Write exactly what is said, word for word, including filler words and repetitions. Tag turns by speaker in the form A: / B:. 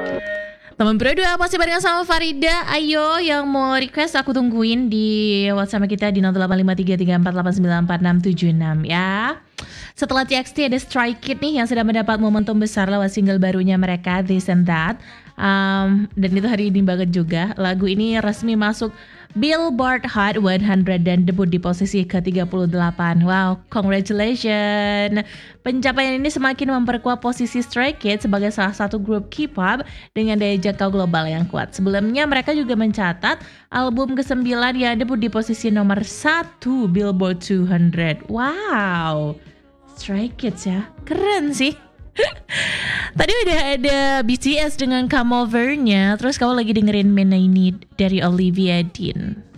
A: Teman berdua masih bareng sama Farida. Ayo yang mau request aku tungguin di WhatsApp kita di nol delapan lima tiga tiga empat delapan sembilan empat enam tujuh enam ya. Setelah T X T ada Stray Kids nih yang sedang mendapat momentum besar lewat single barunya mereka This and That. Um, dan itu hari ini banget juga. Lagu ini resmi masuk Billboard Hot seratus dan debut di posisi ke tiga puluh delapan. Wow, congratulations. Pencapaian ini semakin memperkuat posisi Stray Kids sebagai salah satu grup K-pop dengan daya jangkau global yang kuat. Sebelumnya mereka juga mencatat album kesembilan yang debut di posisi nomor satu Billboard dua ratus. Wow, Stray Kids ya, keren sih. Tadi udah ada B T S dengan Come Over-nya. Terus kamu lagi dengerin Mena ini dari Olivia Dean.